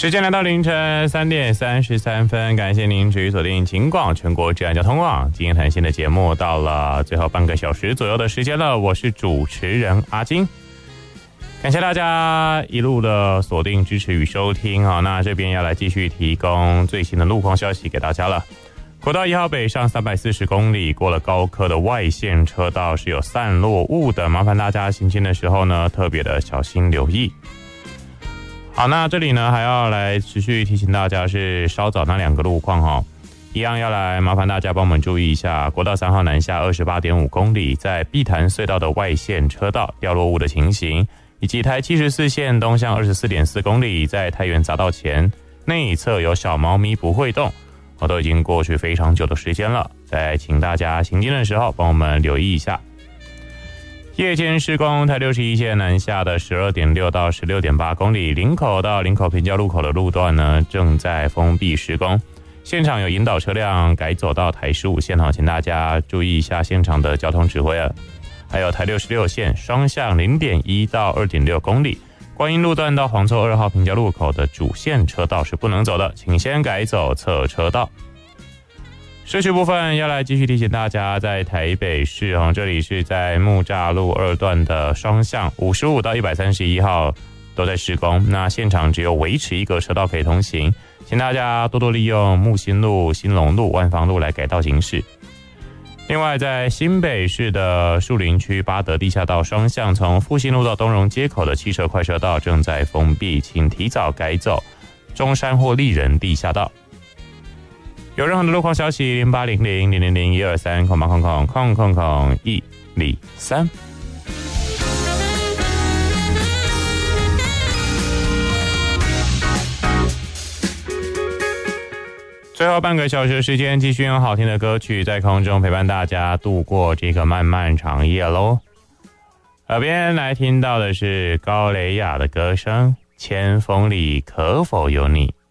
时间来到凌晨3点33分，感谢您持续锁定警广全国治安交通网。今天谈心的节目到了最后半个小时左右的时间了，我是主持人阿金，感谢大家一路的锁定支持与收听。好，那这边要来继续提供最新的路况消息给大家了。国道1号北上340公里，过了高科的外线车道是有散落雾的，麻烦大家行进的时候呢特别的小心留意。好，那这里呢还要来持续提醒大家是稍早那两个路况一样要来麻烦大家帮我们注意一下，国道3号南下28.5公里，在碧潭隧道的外线车道掉落雾的情形，以及台74线东向24.4公里，在太原匝道前内侧有小猫咪不会动，都已经过去非常久的时间了，再请大家行进的时候帮我们留意一下。夜间施工，台61线南下的12.6到16.8公里，林口到林口平交路口的路段呢正在封闭施工，现场有引导车辆改走到台15线，请大家注意一下现场的交通指挥了。还有台66线双向0.1到2.6公里，观音路段到黄厝2号平交路口的主线车道是不能走的，请先改走侧车道。市区部分要来继续提醒大家，在台北市这里是在木栅路2段的双向55到131号都在施工，那现场只有维持一个车道可以通行，请大家多多利用木星路、兴隆路、万芳路来改道行驶。另外在新北市的树林区八德地下道双向从复兴路到东荣街口的汽车快车道正在封闭，请提早改走中山或立人地下道。有任何的路况消息0800-000-123-000-103。最后半个小时的时间，继续用好听的歌曲在空中陪伴大家度过这个漫漫长夜喽。耳边来听到的是高蕾雅的歌声《千锋里可否有你》。